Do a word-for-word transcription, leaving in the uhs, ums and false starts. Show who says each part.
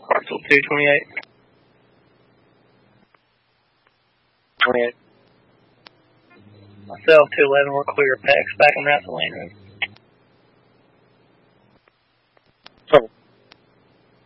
Speaker 1: Parcel two twenty-eight. twenty-eight. Myself, two eleven, we're clear. Pax back and right to lane room.